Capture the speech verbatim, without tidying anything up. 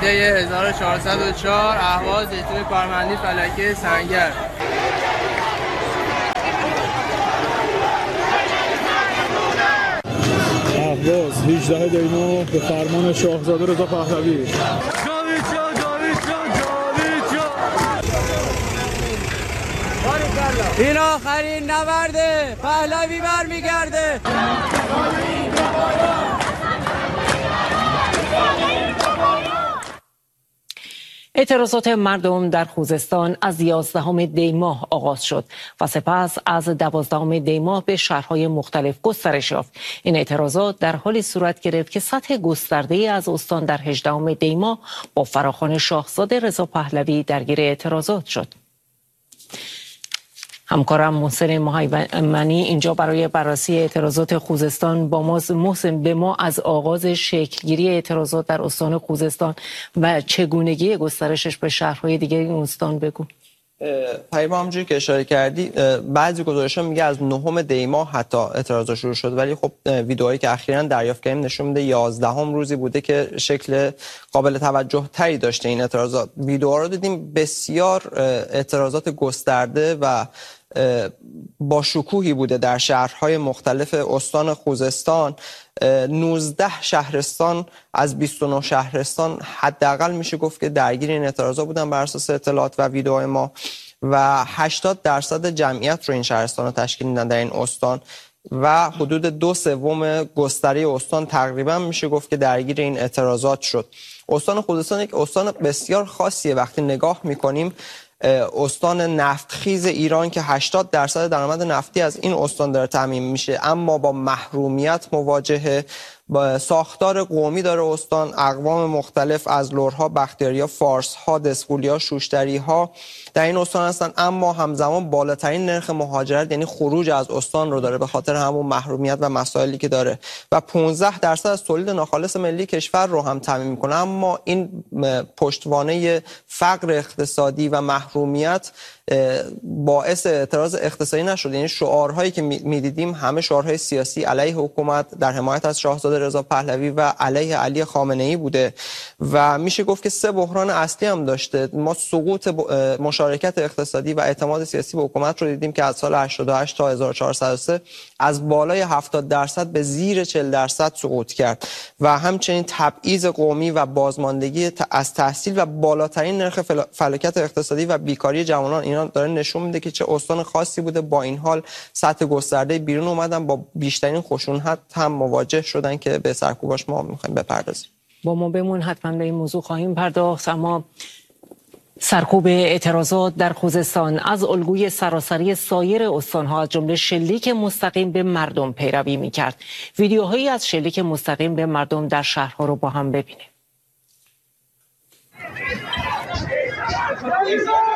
هزار و چهارصد و چهار اهواز زیتون کارمندی فلکه سنگر. اهواز هجده دیما به فرمان شاهزاده رضا پهلوی. این آخرین نبرده، پهلوی برمیگرده. اعتراضات مردم در خوزستان از یازدهم دی ماه آغاز شد و سپس از دوازدهم دی ماه به شهرهای مختلف گسترش یافت. این اعتراضات در حالی صورت گرفت که سطح گسترده‌ای از استان در هجدهم دی ماه با فراخوان شاهزاده رضا پهلوی درگیر اعتراضات شد. همکارم محسن محمدی اینجا برای بررسی اعتراضات خوزستان با ماست. محسن، به ما از آغاز شکلگیری اعتراضات در استان خوزستان و چگونگی گسترشش به شهرهای دیگر این استان بگو. پریما، همونجوری که اشاره کردی بعضی گزارش‌ها میگه از نهم دی ماه حتی اعتراضات شروع شد، ولی خب ویدئوهایی که اخیراً دریافت کردیم نشون میده یازدهم روزی بوده که شکل قابل توجه تری داشته این اعتراضات. ویدئوها رو دیدیم، بسیار اعتراضات گسترده و با شکوهی بوده در شهرهای مختلف استان خوزستان. نوزده شهرستان از بیست و نه شهرستان حداقل میشه گفت که درگیر این اعتراضات بودن بر اساس اطلاعات و ویدئوهای ما و هشتاد درصد جمعیت رو این شهرستان رو تشکیل میدن در این استان و حدود دو سوم گستره استان تقریبا میشه گفت که درگیر این اعتراضات شد. استان خوزستان یک استان بسیار خاصیه. وقتی نگاه میکنیم استان نفتخیز ایران که هشتاد درصد درآمد نفتی از این استان داره تامین میشه، اما با محرومیت مواجهه. با ساختار قومی داره استان، اقوام مختلف از لرها، بختیاریا، فارسها، دسپولیا، شوشتریها در این استان هستن، اما همزمان بالاترین نرخ مهاجرت یعنی خروج از استان رو داره به خاطر همون محرومیت و مسائلی که داره و پانزده درصد از تولید ناخالص ملی کشور رو هم تامین میکنه. اما این پشتوانه فقر اقتصادی و محرومیت باعث اعتراض اقتصادی نشد. یعنی شعارهایی که میدیدیم همه شعارهای سیاسی علیه حکومت در حمایت از شاهزاده رضا پهلوی و علیه علی خامنه ای بوده و میشه گفت که سه بحران اصلی هم داشته. ما سقوط مشارکت اقتصادی و اعتماد سیاسی به حکومت رو دیدیم که از سال هشتاد و هشت تا هزار و چهارصد و سه از بالای هفتاد درصد به زیر چهل درصد سقوط کرد و همچنین تبعیض قومی و بازماندگی از تحصیل و بالاترین نرخ فلاکت اقتصادی و بیکاری جوانان اینا داره نشون میده که چه استان خاصی بوده. با این حال سطح گسترده بیرون اومدن با بیشترین خشونت هم مواجه شدن که به سرکوباش ما میخوایم بپردازیم. با ما بمون، حتما به این موضوع خواهیم پرداخت. اما سرکوب اعتراضات در خوزستان از الگوی سراسری سایر استان‌ها از جمله شلیک مستقیم به مردم پیروی می‌کرد. ویدیوهایی از شلیک مستقیم به مردم در شهرها رو با هم ببینیم.